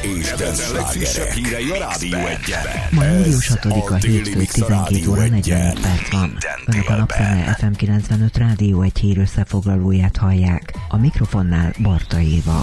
és Debrecen legfrissebb hírei a Rádió Egyen. Ma július 6-a hétfő 12 óra 45 perc van. Önök a Napszeme FM 95 Rádió egy hír összefoglalóját hallják. A mikrofonnál Barta Éva.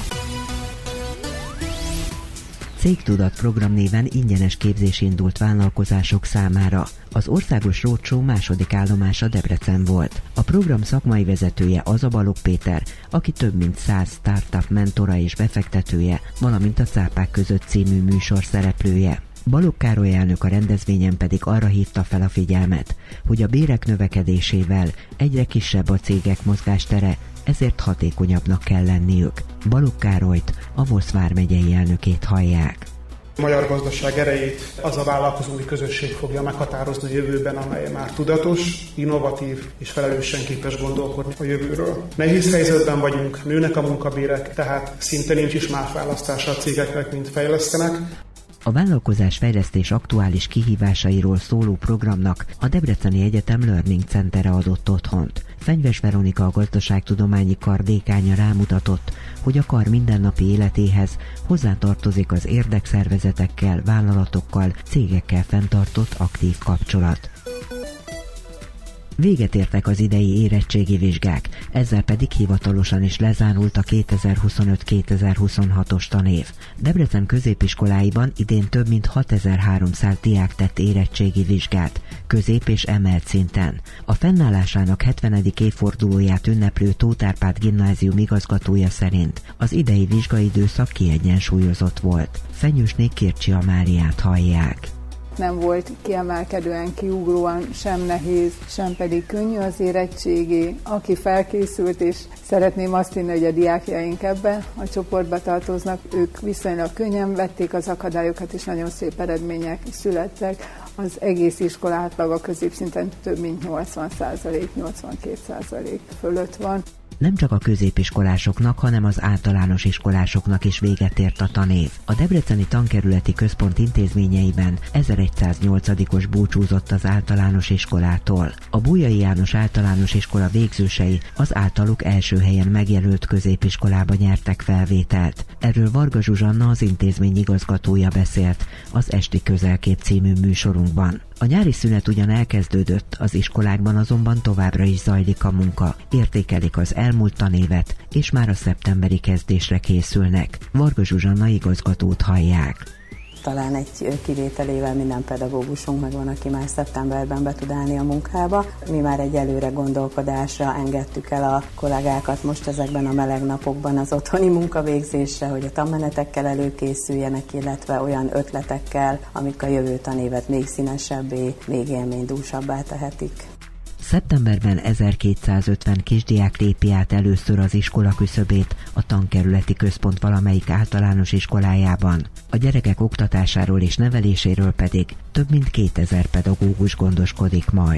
Cégtudat program néven ingyenes képzés indult vállalkozások számára. Az országos roadshow második állomása Debrecen volt. A program szakmai vezetője az a Balogh Péter, aki több mint 100 startup mentora és befektetője, valamint a Cápák között című műsor szereplője. Balogh Károly elnök a rendezvényen pedig arra hívta fel a figyelmet, hogy a bérek növekedésével egyre kisebb a cégek mozgástere, ezért hatékonyabbnak kell lenniük. Balogh Károlyt, a Vosz vármegyei elnökét hallják. A magyar gazdaság erejét az a vállalkozói közösség fogja meghatározni a jövőben, amely már tudatos, innovatív és felelősen képes gondolkodni a jövőről. Nehéz helyzetben vagyunk, nőnek a munkabérek, tehát szinte nincs is más választása a cégeknek, mint fejlesztenek. A vállalkozás fejlesztés aktuális kihívásairól szóló programnak a Debreceni Egyetem Learning Centere adott otthont. Fenyves Veronika, a Gazdaságtudományi Kar dékánya rámutatott, hogy a kar mindennapi életéhez hozzátartozik az érdekszervezetekkel, vállalatokkal, cégekkel fenntartott aktív kapcsolat. Véget értek az idei érettségi vizsgák, ezzel pedig hivatalosan is lezárult a 2025-2026-os tanév. Debrecen középiskoláiban idén több mint 6300 diák tett érettségi vizsgát, közép- és emelt szinten. A fennállásának 70. évfordulóját ünneplő Tóth Árpád gimnázium igazgatója szerint az idei vizsgaidőszak kiegyensúlyozott volt. Fenyősné Kircsi Amáliát hallják. Nem volt kiemelkedően, kiugróan sem nehéz, sem pedig könnyű az érettségi. Aki felkészült, és szeretném azt hinni, hogy a diákjaink ebben a csoportba tartoznak, ők viszonylag könnyen vették az akadályokat, és nagyon szép eredmények születtek. Az egész iskola átlaga középszinten több mint 80%, 82% fölött van. Nem csak a középiskolásoknak, hanem az általános iskolásoknak is véget ért a tanév. A Debreceni Tankerületi Központ intézményeiben 1108-os búcsúzott az általános iskolától. A Bolyai János Általános Iskola végzősei az általuk első helyen megjelölt középiskolába nyertek felvételt. Erről Varga Zsuzsanna, az intézmény igazgatója beszélt az Esti Közelkép című műsorunkban. A nyári szünet ugyan elkezdődött, az iskolákban azonban továbbra is zajlik a munka. Értékelik az elmúlt tanévet, és már a szeptemberi kezdésre készülnek. Varga Zsuzsanna igazgatót hallják. Talán egy kivételével minden pedagógusunk megvan, aki már szeptemberben be tud állni a munkába. Mi már egy előre gondolkodásra engedtük el a kollégákat most ezekben a meleg napokban az otthoni munkavégzésre, hogy a tanmenetekkel előkészüljenek, illetve olyan ötletekkel, amik a jövő tanévet még színesebbé, még élménydúsabbá tehetik. Szeptemberben 1250 kisdiák lépi át először az iskola küszöbét a Tankerületi Központ valamelyik általános iskolájában. A gyerekek oktatásáról és neveléséről pedig több mint 2000 pedagógus gondoskodik majd.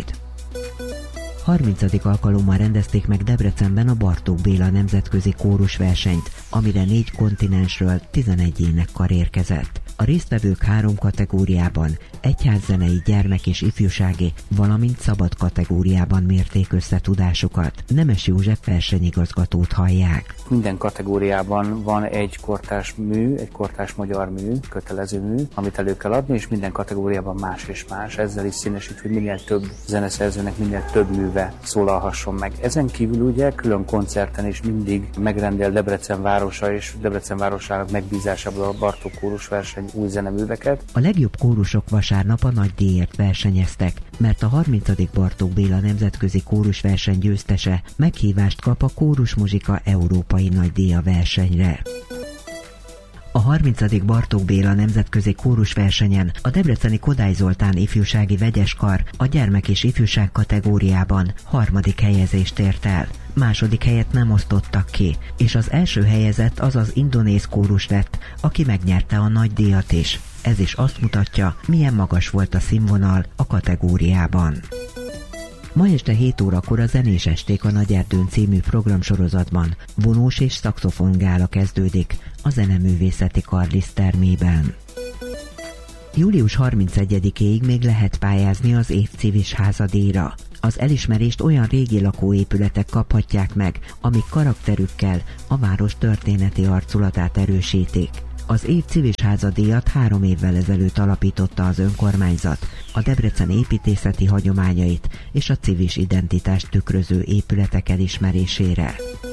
30. alkalommal rendezték meg Debrecenben a Bartók Béla nemzetközi kórusversenyt, amire 4 kontinensről 11 énekkar érkezett. A résztvevők 3 kategóriában, egyházzenei, gyermek és ifjúsági, valamint szabad kategóriában mérték össze tudásukat. Nemes József versenyigazgatót hallják. Minden kategóriában van egy kortárs mű, egy kortárs magyar mű, kötelező mű, amit elő kell adni, és minden kategóriában más és más. Ezzel is színesít, hogy minél több zeneszerzőnek minél több műve szólalhasson meg. Ezen kívül ugye külön koncerten is mindig megrendel Debrecen városa és Debrecen városának megbízásából a Bartók kórusverseny új zeneműveket. A legjobb kórusok vasárnap a nagy díjért versenyeztek, mert a 30. Bartók Béla nemzetközi kórusverseny győztese meghívást kap a Kórusmuzsika Európai Nagydíja versenyre. A 30. Bartók Béla nemzetközi kórusversenyen a debreceni Kodály Zoltán ifjúsági vegyeskar a gyermek és ifjúság kategóriában 3. helyezést ért el. Második helyet nem osztottak ki, és az első helyezett az az indonéz kórus lett, aki megnyerte a nagy díjat is. Ez is azt mutatja, milyen magas volt a színvonal a kategóriában. Ma este 7 órakor a Zenés esték a Nagy Erdőn című programsorozatban vonós és szaxofongála kezdődik a Zeneművészeti Kar termében. Július 31-éig még lehet pályázni az Év Civis házadíjra. Az elismerést olyan régi lakóépületek kaphatják meg, amik karakterükkel a város történeti arculatát erősítik. Az év Civisháza díjat 3 évvel ezelőtt alapította az önkormányzat, a Debrecen építészeti hagyományait és a civis identitást tükröző épületek elismerésére.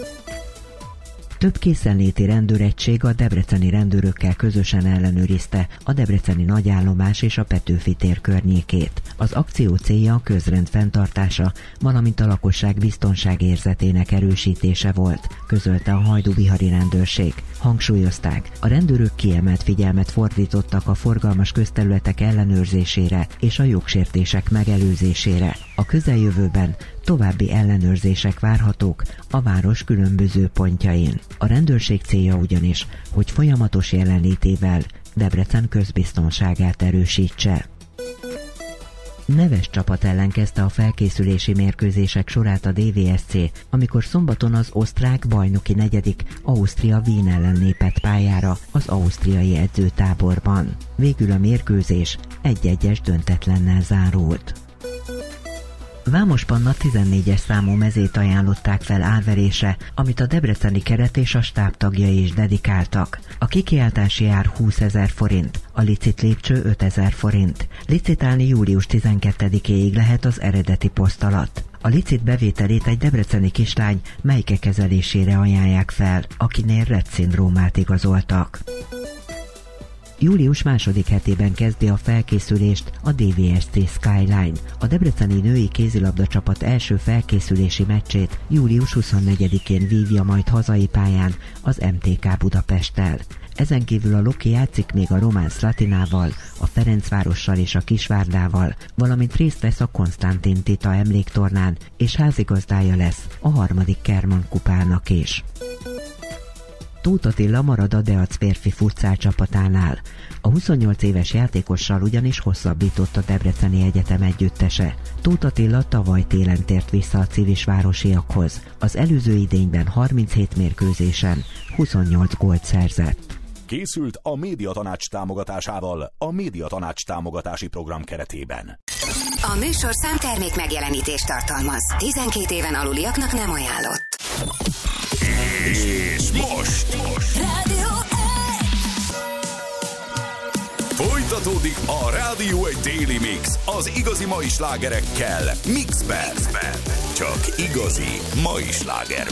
Több készenléti rendőregység a debreceni rendőrökkel közösen ellenőrizte a debreceni nagyállomás és a Petőfi tér környékét. Az akció célja a közrend fenntartása, valamint a lakosság biztonságérzetének erősítése volt, közölte a hajdúbihari rendőrség. Hangsúlyozták, a rendőrök kiemelt figyelmet fordítottak a forgalmas közterületek ellenőrzésére és a jogsértések megelőzésére. A közeljövőben további ellenőrzések várhatók a város különböző pontjain. A rendőrség célja ugyanis, hogy folyamatos jelenlétével Debrecen közbiztonságát erősítse. Neves csapat ellen kezdte a felkészülési mérkőzések sorát a DVSC, amikor szombaton az osztrák bajnoki negyedik Ausztria Wien ellen lépett pályára az ausztriai edzőtáborban. Végül a mérkőzés 1-1-es döntetlennel zárult. Vámos Panna 14-es számú mezét ajánlották fel árverésre, amit a debreceni keret és a stáb tagjai is dedikáltak. A kikiáltási ár 20 000 forint, a licit lépcső 5 000 forint. Licitálni július 12-éig lehet az eredeti poszt alatt. A licit bevételét egy debreceni kislány melyke kezelésére ajánlják fel, akinél Rett-szindrómát igazoltak. Július második hetében kezdi a felkészülést a DVSC Skyline. A debreceni női kézilabda csapat első felkészülési meccsét július 24-én vívja majd hazai pályán az MTK Budapesttel. Ezen kívül a Loki játszik még a Román Szlatinával, a Ferencvárossal és a Kisvárdával, valamint részt vesz a Konstantin Tita emléktornán, és házigazdája lesz a 3. Kerman kupának is. Tóth Attila marad a Deac férfi futszál csapatánál. A 28 éves játékossal ugyanis hosszabbított a Debreceni Egyetem együttese. Tóth Attila tavaly télen tért vissza a civisvárosiakhoz. Az előző idényben 37 mérkőzésen 28 gólt szerzett. Készült a Médiatanács támogatásával a Médiatanács támogatási program keretében. A műsorszám termék megjelenítést tartalmaz. 12 éven aluliaknak nem ajánlott. És most Rádió 1! folytatódik a Rádió 1 Daily Mix az igazi mai slágerekkel Mixben. Csak igazi mai slágerben.